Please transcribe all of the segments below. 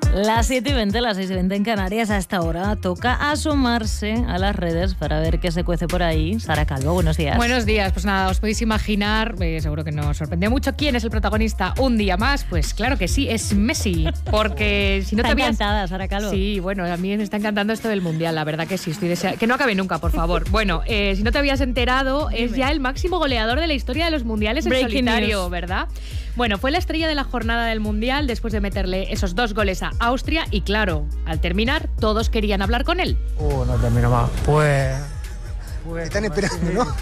Las 7:20, las 6:20 en Canarias. A esta hora toca asomarse a las redes para ver qué se cuece por ahí. Sara Calvo, buenos días. Buenos días. Pues nada, os podéis imaginar, seguro que nos sorprende mucho, ¿quién es el protagonista un día más? Pues claro que sí, es Messi. Porque si no está te habías... encantada, Sara Calvo. Sí, bueno, a mí me está encantando esto del Mundial, la verdad que sí. Estoy deseando... Que no acabe nunca, por favor. Bueno, si no te habías enterado, dime. Es ya el máximo goleador de la historia de los mundiales en solitario, ¿verdad? Bueno, fue la estrella de la jornada del Mundial después de meterle esos 2 goles a Austria y claro, al terminar todos querían hablar con él. No termino más. Pues están esperando, ¿no?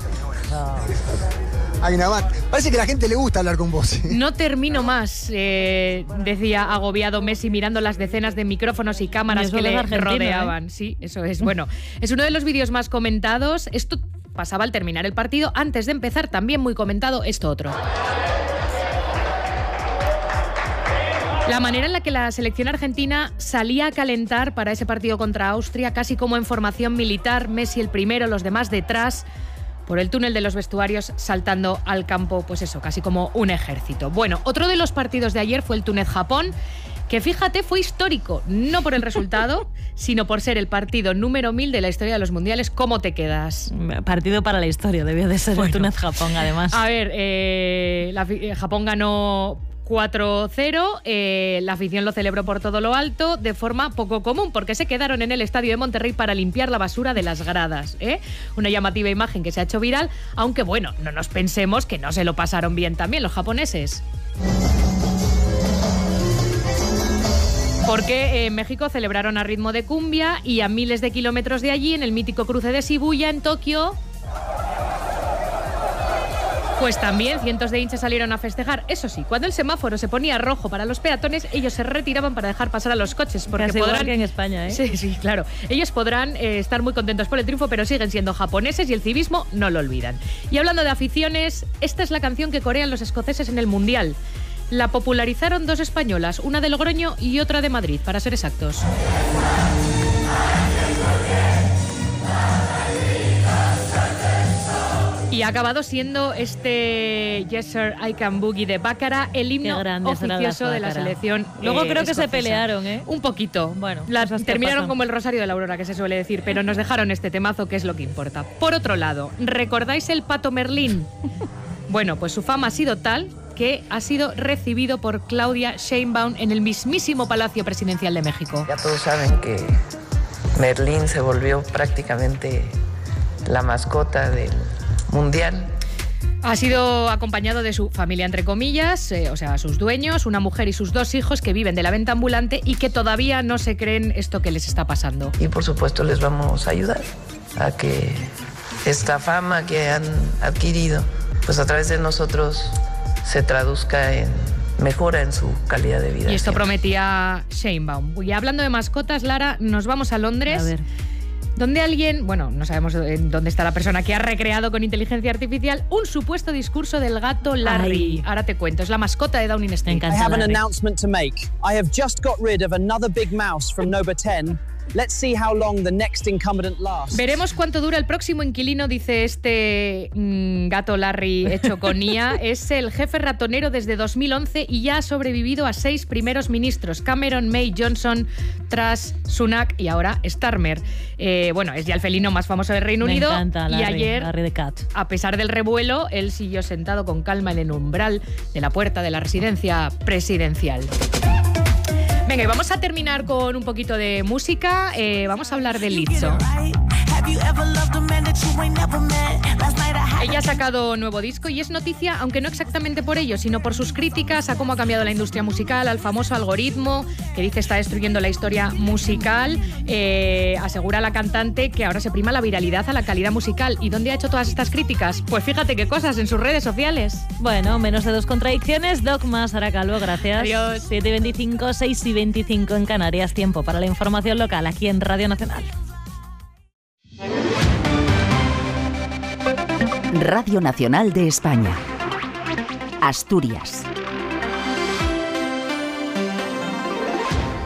Hay una más. Parece que a la gente le gusta hablar con vos. No termino más, decía agobiado Messi mirando las decenas de micrófonos y cámaras que le rodeaban. Sí, eso es. Bueno, es uno de los vídeos más comentados. Esto pasaba al terminar el partido. Antes de empezar, también muy comentado esto otro. La manera en la que la selección argentina salía a calentar para ese partido contra Austria, casi como en formación militar, Messi el primero, los demás detrás, por el túnel de los vestuarios, saltando al campo, pues eso, casi como un ejército. Bueno, otro de los partidos de ayer fue el Túnez-Japón, que fíjate, fue histórico, no por el resultado, sino por ser el partido número 1000 de la historia de los mundiales. ¿Cómo te quedas? Partido para la historia, debió de ser el Túnez-Japón, además. A ver, Japón ganó 4-0, la afición lo celebró por todo lo alto de forma poco común porque se quedaron en el estadio de Monterrey para limpiar la basura de las gradas, Una llamativa imagen que se ha hecho viral, aunque bueno, no nos pensemos que no se lo pasaron bien también los japoneses. Porque en México celebraron a ritmo de cumbia y a miles de kilómetros de allí, en el mítico cruce de Shibuya, en Tokio, pues también cientos de hinchas salieron a festejar. Eso sí, cuando el semáforo se ponía rojo para los peatones, ellos se retiraban para dejar pasar a los coches. Porque casi podrán... igual que en España, Sí, claro. Ellos podrán estar muy contentos por el triunfo, pero siguen siendo japoneses y el civismo no lo olvidan. Y hablando de aficiones, esta es la canción que corean los escoceses en el Mundial. La popularizaron 2 españolas, una de Logroño y otra de Madrid, para ser exactos. Y ha acabado siendo este Yes Sir, I Can Boogie de Bácara el himno oficioso de la selección. Luego creo que escocesa. se pelearon, Un poquito. Bueno, terminaron como el Rosario de la Aurora, que se suele decir, pero nos dejaron este temazo, que es lo que importa. Por otro lado, ¿recordáis el Pato Merlín? Bueno, pues su fama ha sido tal que ha sido recibido por Claudia Sheinbaum en el mismísimo Palacio Presidencial de México. Ya todos saben que Merlín se volvió prácticamente la mascota del Mundial. Ha sido acompañado de su familia, entre comillas, o sea, sus dueños, una mujer y sus 2 hijos que viven de la venta ambulante y que todavía no se creen esto que les está pasando. Y por supuesto les vamos a ayudar a que esta fama que han adquirido, pues a través de nosotros se traduzca en mejora en su calidad de vida. Y esto prometía Sheinbaum. Y hablando de mascotas, Lara, nos vamos a Londres. A ver. Donde alguien, bueno, no sabemos dónde está la persona que ha recreado con inteligencia artificial un supuesto discurso del gato Larry. Ahora te cuento, es la mascota de Downing Street. I have an announcement to make. I have just got rid of another big mouse from Nova 10. Let's see how long the next incumbent lasts. Veremos cuánto dura el próximo inquilino, dice este gato Larry hecho con IA. Es el jefe ratonero desde 2011 y ya ha sobrevivido a 6 primeros ministros: Cameron, May, Johnson, Truss, Sunak y ahora Starmer. Bueno, es ya el felino más famoso del Reino Unido. Me encanta Larry, y ayer, Larry the Cat. A pesar del revuelo, él siguió sentado con calma en el umbral de la puerta de la residencia presidencial. Venga, y vamos a terminar con un poquito de música. Vamos a hablar de Lizzo. Ella ha sacado nuevo disco y es noticia, aunque no exactamente por ello, sino por sus críticas a cómo ha cambiado la industria musical, al famoso algoritmo que dice está destruyendo la historia musical. Asegura la cantante que ahora se prima la viralidad a la calidad musical. ¿Y dónde ha hecho todas estas críticas? Pues fíjate qué cosas, en sus redes sociales. Bueno, menos de 2 contradicciones. Dogma, Sara Calvo, gracias. Adiós. 7:25, 6:25 en Canarias. Tiempo para la información local aquí en Radio Nacional. Radio Nacional de España. Asturias.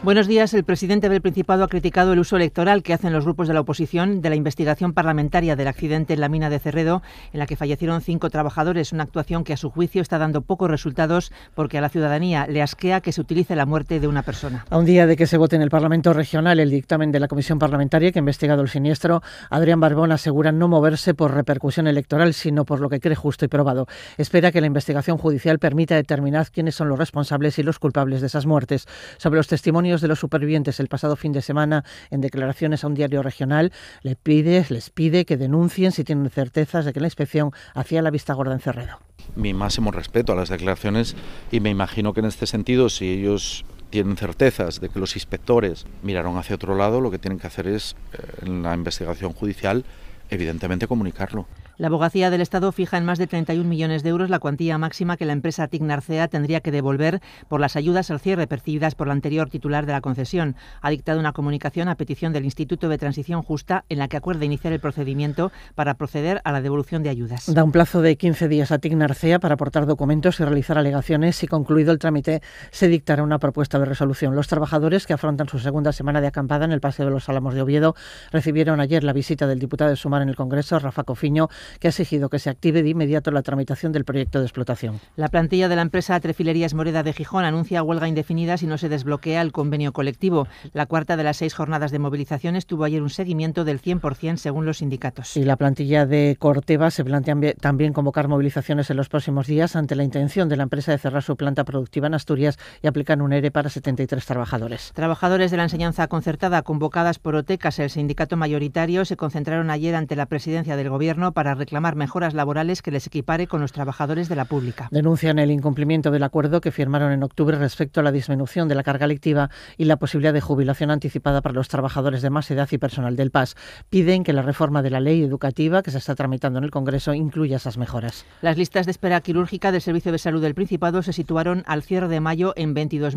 Buenos días. El presidente del Principado ha criticado el uso electoral que hacen los grupos de la oposición de la investigación parlamentaria del accidente en la mina de Cerredo, en la que fallecieron 5 trabajadores. Una actuación que, a su juicio, está dando pocos resultados porque a la ciudadanía le asquea que se utilice la muerte de una persona. A un día de que se vote en el Parlamento Regional el dictamen de la Comisión Parlamentaria que ha investigado el siniestro, Adrián Barbón asegura no moverse por repercusión electoral, sino por lo que cree justo y probado. Espera que la investigación judicial permita determinar quiénes son los responsables y los culpables de esas muertes. Sobre los testimonios de los supervivientes el pasado fin de semana, en declaraciones a un diario regional, les pide que denuncien si tienen certezas de que la inspección hacía la vista gorda en Cerredo. Mi máximo respeto a las declaraciones, y me imagino que en este sentido, si ellos tienen certezas de que los inspectores miraron hacia otro lado, lo que tienen que hacer es, en la investigación judicial, evidentemente comunicarlo. La Abogacía del Estado fija en más de 31 millones de euros la cuantía máxima que la empresa TIC Narcea tendría que devolver por las ayudas al cierre percibidas por la anterior titular de la concesión. Ha dictado una comunicación a petición del Instituto de Transición Justa en la que acuerda iniciar el procedimiento para proceder a la devolución de ayudas. Da un plazo de 15 días a TIC Narcea para aportar documentos y realizar alegaciones. Y concluido el trámite, se dictará una propuesta de resolución. Los trabajadores que afrontan su segunda semana de acampada en el Paseo de los Álamos de Oviedo recibieron ayer la visita del diputado de Sumar en el Congreso, Rafa Cofiño, que ha exigido que se active de inmediato la tramitación del proyecto de explotación. La plantilla de la empresa Trefilerías Moreda de Gijón anuncia huelga indefinida si no se desbloquea el convenio colectivo. La cuarta de las 6 jornadas de movilizaciones tuvo ayer un seguimiento del 100% según los sindicatos. Y la plantilla de Corteva se plantea también convocar movilizaciones en los próximos días ante la intención de la empresa de cerrar su planta productiva en Asturias y aplicar un ERE para 73 trabajadores. Trabajadores de la enseñanza concertada convocadas por OTECAS, el sindicato mayoritario, se concentraron ayer ante la presidencia del Gobierno para reclamar mejoras laborales que les equipare con los trabajadores de la pública. Denuncian el incumplimiento del acuerdo que firmaron en octubre respecto a la disminución de la carga lectiva y la posibilidad de jubilación anticipada para los trabajadores de más edad y personal del PAS. Piden que la reforma de la ley educativa que se está tramitando en el Congreso incluya esas mejoras. Las listas de espera quirúrgica del Servicio de Salud del Principado se situaron al cierre de mayo en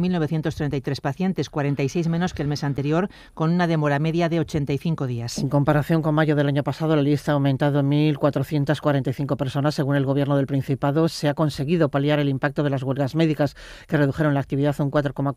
22.933 pacientes, 46 menos que el mes anterior, con una demora media de 85 días. En comparación con mayo del año pasado, la lista ha aumentado en 1.445 personas. Según el Gobierno del Principado, se ha conseguido paliar el impacto de las huelgas médicas, que redujeron la actividad un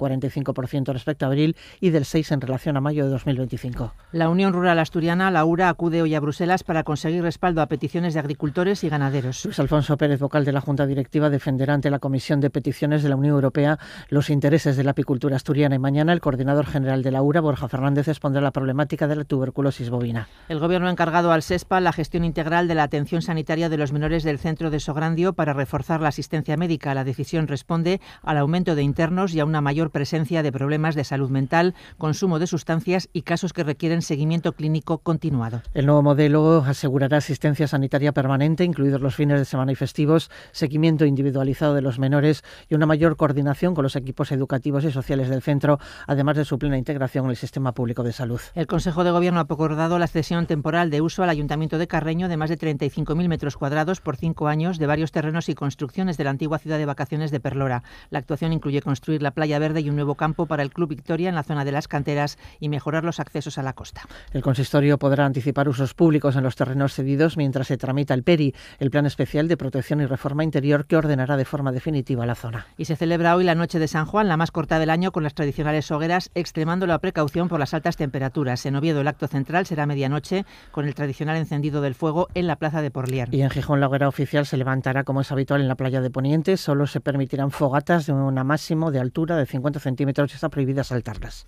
4,45% respecto a abril y del 6% en relación a mayo de 2025. La Unión Rural Asturiana, la URA, acude hoy a Bruselas para conseguir respaldo a peticiones de agricultores y ganaderos. Luis Alfonso Pérez, vocal de la Junta Directiva, defenderá ante la Comisión de Peticiones de la Unión Europea los intereses de la apicultura asturiana. Y mañana el coordinador general de la URA, Borja Fernández, expondrá la problemática de la tuberculosis bovina. El Gobierno ha encargado al SESPA la gestión integral de la atención sanitaria de los menores del centro de Sograndio para reforzar la asistencia médica. La decisión responde al aumento de internos y a una mayor presencia de problemas de salud mental, consumo de sustancias y casos que requieren seguimiento clínico continuado. El nuevo modelo asegurará asistencia sanitaria permanente, incluidos los fines de semana y festivos, seguimiento individualizado de los menores y una mayor coordinación con los equipos educativos y sociales del centro, además de su plena integración en el sistema público de salud. El Consejo de Gobierno ha acordado la cesión temporal de uso al Ayuntamiento de Carreño de más de 35.000 metros cuadrados por 5 años de varios terrenos y construcciones de la antigua ciudad de vacaciones de Perlora. La actuación incluye construir la playa verde y un nuevo campo para el Club Victoria en la zona de las canteras y mejorar los accesos a la costa. El consistorio podrá anticipar usos públicos en los terrenos cedidos mientras se tramita el PERI, el Plan Especial de Protección y Reforma Interior, que ordenará de forma definitiva la zona. Y se celebra hoy la Noche de San Juan, la más corta del año, con las tradicionales hogueras, extremando la precaución por las altas temperaturas. En Oviedo el acto central será a medianoche con el tradicional encendido del fuego en la plaza de Porlier. Y en Gijón la hoguera oficial se levantará como es habitual en la playa de Poniente. Solo se permitirán fogatas de un máximo de altura de 50 centímetros y está prohibida saltarlas.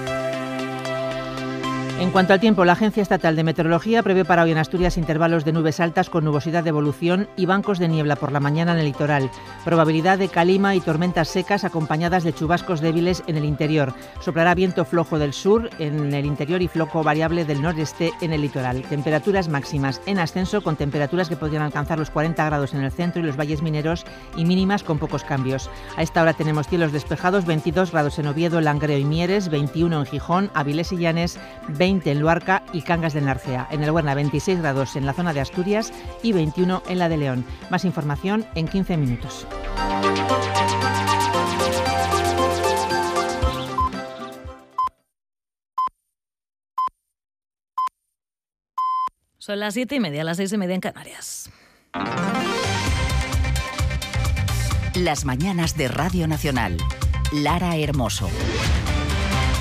En cuanto al tiempo, la Agencia Estatal de Meteorología prevé para hoy en Asturias intervalos de nubes altas con nubosidad de evolución y bancos de niebla por la mañana en el litoral. Probabilidad de calima y tormentas secas acompañadas de chubascos débiles en el interior. Soplará viento flojo del sur en el interior y flojo variable del noreste en el litoral. Temperaturas máximas en ascenso, con temperaturas que podrían alcanzar los 40 grados en el centro y los valles mineros, y mínimas con pocos cambios. A esta hora tenemos cielos despejados, 22 grados en Oviedo, Langreo y Mieres, 21 en Gijón, Avilés y Llanes, 20 en Luarca y Cangas del Narcea. En el Huerna 26 grados en la zona de Asturias y 21 en la de León. Más información en 15 minutos. Son las 7:30, las 6:30 en Canarias. Las mañanas de Radio Nacional. Lara Hermoso.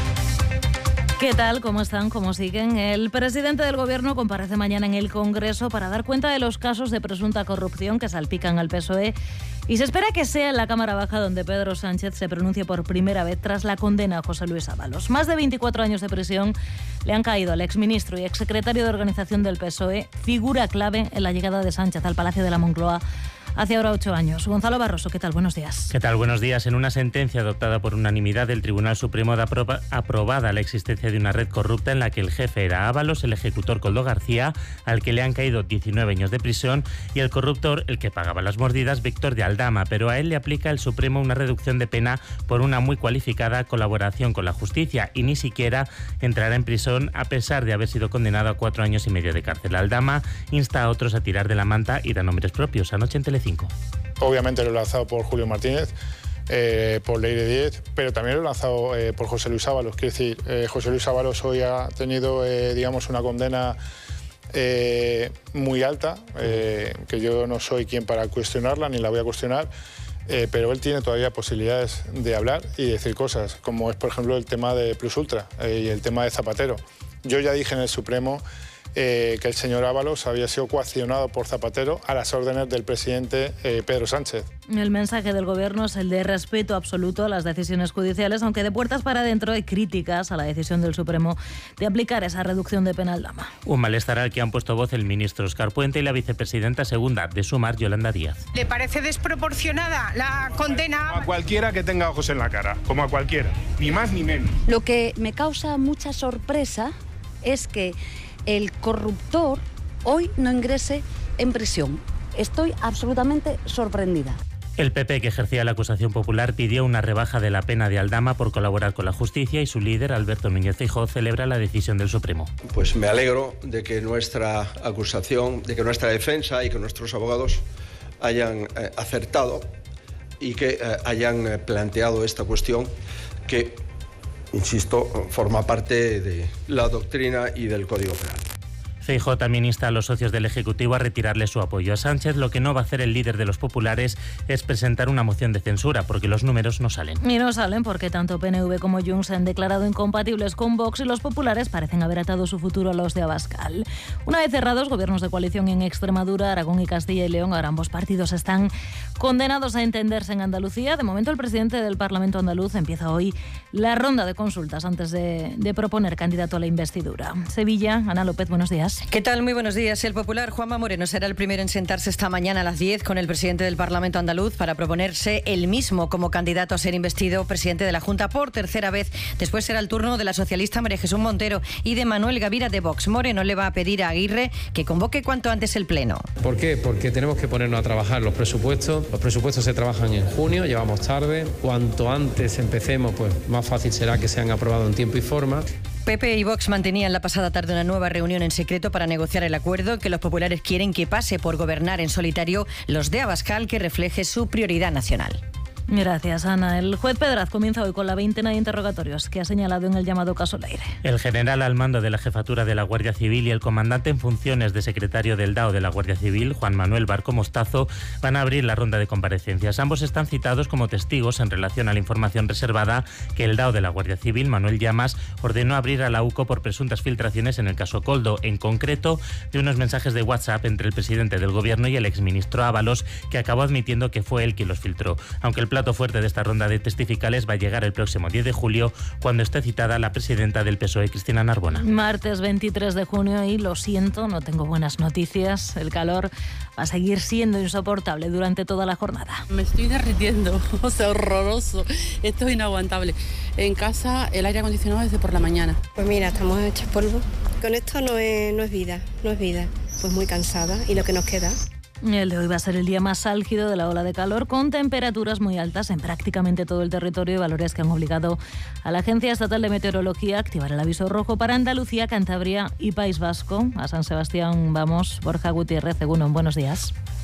¿Qué tal? ¿Cómo están? ¿Cómo siguen? El presidente del Gobierno comparece mañana en el Congreso para dar cuenta de los casos de presunta corrupción que salpican al PSOE y se espera que sea en la Cámara Baja donde Pedro Sánchez se pronuncie por primera vez tras la condena a José Luis Ábalos. Más de 24 años de prisión le han caído al exministro y exsecretario de Organización del PSOE, figura clave en la llegada de Sánchez al Palacio de la Moncloa hace ahora 8 años. Gonzalo Barroso, ¿qué tal? Buenos días. ¿Qué tal? Buenos días. En una sentencia adoptada por unanimidad, el Tribunal Supremo da aprobada la existencia de una red corrupta en la que el jefe era Ábalos, el ejecutor Koldo García, al que le han caído 19 años de prisión, y el corruptor, el que pagaba las mordidas, Víctor de Aldama, pero a él le aplica el Supremo una reducción de pena por una muy cualificada colaboración con la justicia y ni siquiera entrará en prisión a pesar de haber sido condenado a 4 años y medio de cárcel. Aldama insta a otros a tirar de la manta y da nombres propios. Anoche en Telecinco. Obviamente lo he lanzado por Julio Martínez, por Leire Díez, pero también lo he lanzado por José Luis Ábalos. Quiero decir, José Luis Ábalos hoy ha tenido, digamos, una condena muy alta, que yo no soy quien para cuestionarla, ni la voy a cuestionar, pero él tiene todavía posibilidades de hablar y decir cosas, como es, por ejemplo, el tema de Plus Ultra y el tema de Zapatero. Yo ya dije en el Supremo que el señor Ábalos había sido coaccionado por Zapatero a las órdenes del presidente Pedro Sánchez. El mensaje del Gobierno es el de respeto absoluto a las decisiones judiciales, aunque de puertas para adentro hay críticas a la decisión del Supremo de aplicar esa reducción de pena al Aldama. Un malestar al que han puesto voz el ministro Óscar Puente y la vicepresidenta segunda de Sumar, Yolanda Díaz. ¿Le parece desproporcionada la condena? A cualquiera que tenga ojos en la cara, como a cualquiera, ni más ni menos. Lo que me causa mucha sorpresa es que el corruptor hoy no ingrese en prisión. Estoy absolutamente sorprendida. El PP, que ejercía la acusación popular, pidió una rebaja de la pena de Aldama por colaborar con la justicia y su líder, Alberto Núñez Feijóo, celebra la decisión del Supremo. Pues me alegro de que nuestra acusación, de que nuestra defensa y que nuestros abogados hayan acertado y que hayan planteado esta cuestión que, insisto, forma parte de la doctrina y del Código Penal. Feijóo también insta a los socios del Ejecutivo a retirarle su apoyo a Sánchez. Lo que no va a hacer el líder de los populares es presentar una moción de censura, porque los números no salen. Y no salen porque tanto PNV como Junts se han declarado incompatibles con Vox y los populares parecen haber atado su futuro a los de Abascal. Una vez cerrados gobiernos de coalición en Extremadura, Aragón y Castilla y León, ahora ambos partidos están condenados a entenderse en Andalucía. De momento, el presidente del Parlamento andaluz empieza hoy la ronda de consultas antes de proponer candidato a la investidura. Sevilla, Ana López, buenos días. ¿Qué tal? Muy buenos días. El popular Juanma Moreno será el primero en sentarse esta mañana a las 10 con el presidente del Parlamento andaluz para proponerse él mismo como candidato a ser investido presidente de la Junta por tercera vez. Después será el turno de la socialista María Jesús Montero y de Manuel Gavira de Vox. Moreno le va a pedir a Aguirre que convoque cuanto antes el pleno. ¿Por qué? Porque tenemos que ponernos a trabajar los presupuestos. Los presupuestos se trabajan en junio, llevamos tarde. Cuanto antes empecemos, pues más fácil será que sean aprobados en tiempo y forma. PP y Vox mantenían la pasada tarde una nueva reunión en secreto para negociar el acuerdo que los populares quieren que pase por gobernar en solitario los de Abascal, que refleje su prioridad nacional. Gracias, Ana. El juez Pedraz comienza hoy con la veintena de interrogatorios que ha señalado en el llamado caso Leire. El general al mando de la jefatura de la Guardia Civil y el comandante en funciones de secretario del DAO de la Guardia Civil, Juan Manuel Barco Mostazo, van a abrir la ronda de comparecencias. Ambos están citados como testigos en relación a la información reservada que el DAO de la Guardia Civil, Manuel Llamas, ordenó abrir a la UCO por presuntas filtraciones en el caso Koldo, en concreto de unos mensajes de WhatsApp entre el presidente del Gobierno y el exministro Ábalos, que acabó admitiendo que fue él quien los filtró. Aunque el plato fuerte de esta ronda de testificales va a llegar el próximo 10 de julio, cuando esté citada la presidenta del PSOE, Cristina Narbona. Martes 23 de junio y lo siento, no tengo buenas noticias. El calor va a seguir siendo insoportable durante toda la jornada. Me estoy derritiendo, o sea, horroroso. Esto es inaguantable. En casa el aire acondicionado desde por la mañana. Pues mira, estamos hechos polvo. Con esto no es vida. Pues muy cansada y lo que nos queda. El de hoy va a ser el día más álgido de la ola de calor, con temperaturas muy altas en prácticamente todo el territorio y valores que han obligado a la Agencia Estatal de Meteorología a activar el aviso rojo para Andalucía, Cantabria y País Vasco. A San Sebastián vamos. Borja Gutiérrez, Egunon, buenos días.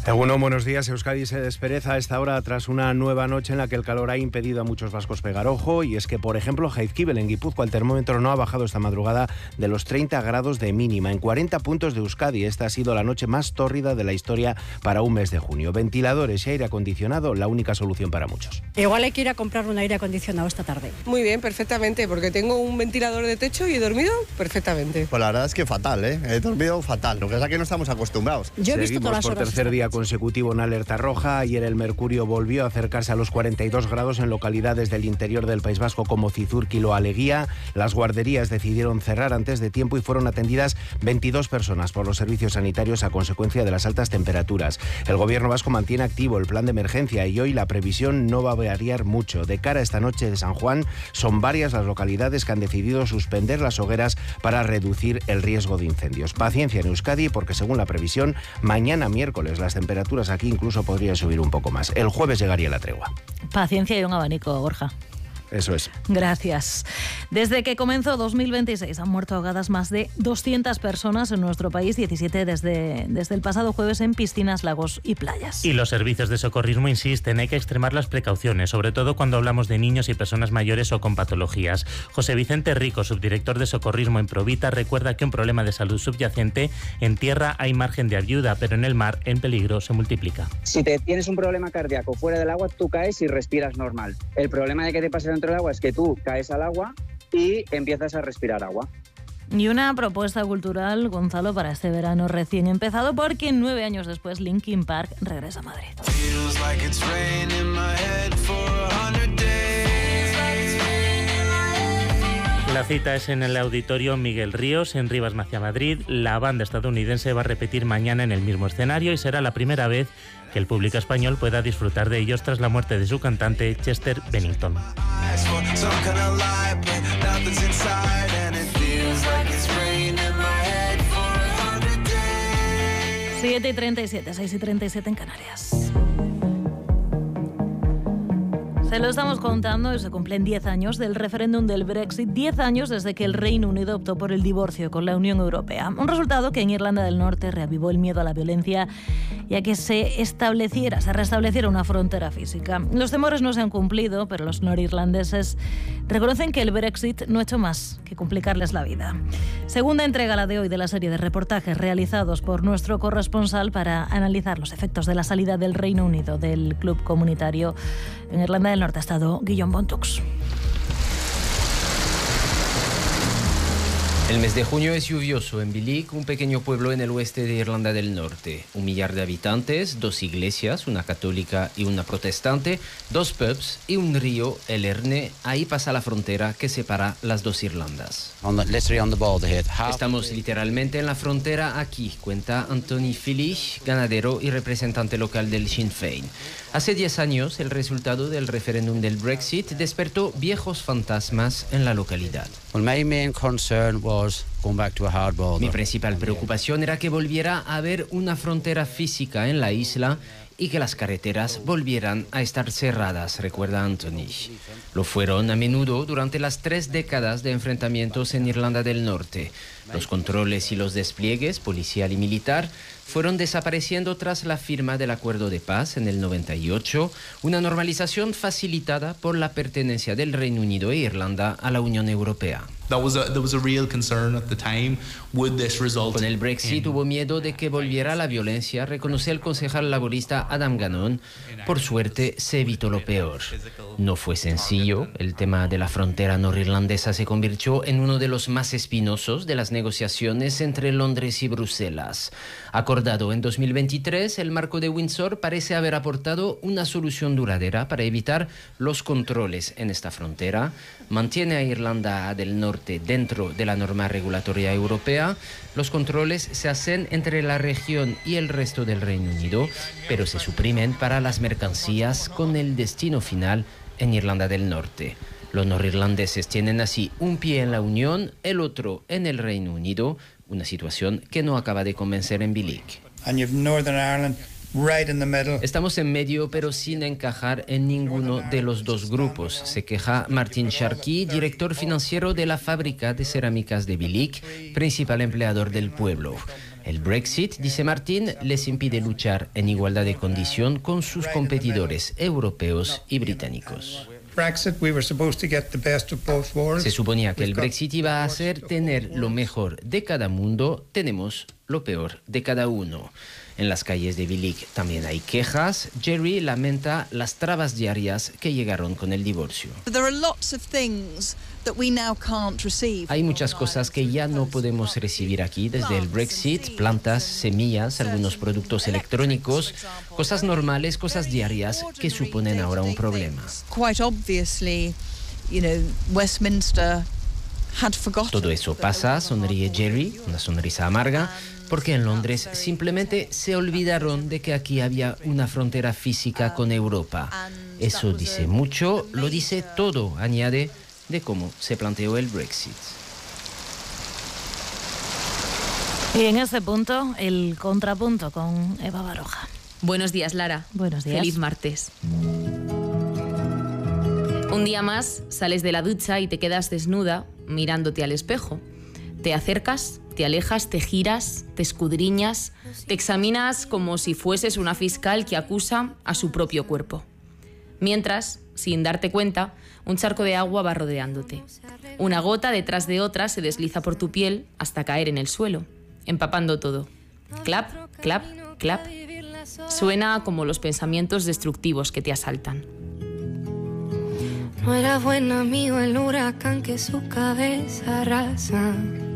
Egunon, buenos días. Euskadi se despereza a esta hora tras una nueva noche en la que el calor ha impedido a muchos vascos pegar ojo, y es que, por ejemplo, Jaizkibel, en Guipúzcoa, el termómetro no ha bajado esta madrugada de los 30 grados de mínima. En 40 puntos de Euskadi, esta ha sido la noche más tórrida de la historia para un mes de junio. Ventiladores y aire acondicionado, la única solución para muchos. Igual hay que ir a comprar un aire acondicionado esta tarde. Muy bien, perfectamente, porque tengo un ventilador de techo y he dormido perfectamente. Pues la verdad es que fatal, he dormido fatal, lo que es que no estamos acostumbrados. Yo he visto todas las por horas tercer día consecutivo en alerta roja. Ayer el mercurio volvió a acercarse a los 42 grados en localidades del interior del País Vasco como Cizurkil o Aleguía. Las guarderías decidieron cerrar antes de tiempo y fueron atendidas 22 personas por los servicios sanitarios a consecuencia de las altas temperaturas. El gobierno vasco mantiene activo el plan de emergencia y hoy la previsión no va a variar mucho. De cara a esta noche de San Juan, son varias las localidades que han decidido suspender las hogueras para reducir el riesgo de incendios. Paciencia en Euskadi, porque según la previsión, mañana miércoles las temperaturas aquí incluso podrían subir un poco más. El jueves llegaría la tregua. Paciencia y un abanico, Borja. Eso es. Gracias. Desde que comenzó 2026 han muerto ahogadas más de 200 personas en nuestro país, 17 desde el pasado jueves en piscinas, lagos y playas. Y los servicios de socorrismo insisten, hay que extremar las precauciones, sobre todo cuando hablamos de niños y personas mayores o con patologías. José Vicente Rico, subdirector de socorrismo en Provita, recuerda que un problema de salud subyacente, en tierra hay margen de ayuda, pero en el mar, en peligro, se multiplica. Si tienes un problema cardíaco fuera del agua, tú caes y respiras normal. El problema de que te pase dentro del agua es que tú caes al agua y empiezas a respirar agua. Y una propuesta cultural, Gonzalo, para este verano recién empezado, porque 9 años después Linkin Park regresa a Madrid. La cita es en el Auditorio Miguel Ríos, en Rivas Macia, Madrid. La banda estadounidense va a repetir mañana en el mismo escenario y será la primera vez que el público español pueda disfrutar de ellos tras la muerte de su cantante Chester Bennington. 7:37, 6:37 en Canarias. Se lo estamos contando y se cumplen 10 años del referéndum del Brexit, 10 años desde que el Reino Unido optó por el divorcio con la Unión Europea. Un resultado que en Irlanda del Norte reavivó el miedo a la violencia y a que se restableciera una frontera física. Los temores no se han cumplido, pero los norirlandeses reconocen que el Brexit no ha hecho más que complicarles la vida. Segunda entrega, la de hoy, de la serie de reportajes realizados por nuestro corresponsal para analizar los efectos de la salida del Reino Unido del club comunitario en Irlanda del Norte. Ha estado Guillaume Bontux. El mes de junio es lluvioso en Bilic, un pequeño pueblo en el oeste de Irlanda del Norte. 1 millar de habitantes, 2 iglesias, una católica y una protestante, 2 pubs y un río, el Erne. Ahí pasa la frontera que separa las dos Irlandas. Estamos literalmente en la frontera aquí, cuenta Anthony Filich, ganadero y representante local del Sinn Féin. Hace 10 años, el resultado del referéndum del Brexit despertó viejos fantasmas en la localidad. Mi principal preocupación era que volviera a haber una frontera física en la isla y que las carreteras volvieran a estar cerradas, recuerda Anthony. Lo fueron a menudo durante las 3 décadas de enfrentamientos en Irlanda del Norte. Los controles y los despliegues policial y militar fueron desapareciendo tras la firma del Acuerdo de Paz en el 98, una normalización facilitada por la pertenencia del Reino Unido e Irlanda a la Unión Europea. Con el Brexit hubo miedo de que volviera la violencia, reconoce el concejal laborista Adam Gannon. Por suerte se evitó lo peor. No fue sencillo, el tema de la frontera norirlandesa se convirtió en uno de los más espinosos de las negociaciones entre Londres y Bruselas. Acordado en 2023, el marco de Windsor parece haber aportado una solución duradera para evitar los controles en esta frontera. Mantiene a Irlanda del Norte dentro de la norma regulatoria europea. Los controles se hacen entre la región y el resto del Reino Unido, pero se suprimen para las mercancías con el destino final en Irlanda del Norte. Los norirlandeses tienen así un pie en la Unión, el otro en el Reino Unido, una situación que no acaba de convencer en Bilic. Estamos en medio, pero sin encajar en ninguno de los dos grupos, se queja Martin Sharkey, director financiero de la fábrica de cerámicas de Bilic, principal empleador del pueblo. El Brexit, dice Martín, les impide luchar en igualdad de condición con sus competidores europeos y británicos. Se suponía que el Brexit iba a hacer tener lo mejor de cada mundo, tenemos lo peor de cada uno. En las calles de Bilic también hay quejas. Jerry lamenta las trabas diarias que llegaron con el divorcio. Hay muchas cosas que ya no podemos recibir aquí desde el Brexit: plantas, semillas, algunos productos electrónicos, cosas normales, cosas diarias que suponen ahora un problema. Todo eso pasa, sonríe Jerry, una sonrisa amarga, porque en Londres simplemente se olvidaron de que aquí había una frontera física con Europa. Eso dice mucho, lo dice todo, añade, de cómo se planteó el Brexit. Y en este punto, el contrapunto con Eva Baroja. Buenos días, Lara. Buenos días. Feliz martes. Un día más sales de la ducha y te quedas desnuda mirándote al espejo. Te acercas, te alejas, te giras, te escudriñas, te examinas como si fueses una fiscal que acusa a su propio cuerpo. Mientras, sin darte cuenta, un charco de agua va rodeándote. Una gota detrás de otra se desliza por tu piel hasta caer en el suelo, empapando todo. Clap, clap, clap. Suena como los pensamientos destructivos que te asaltan. No era buen amigo el huracán que su cabeza arrasa.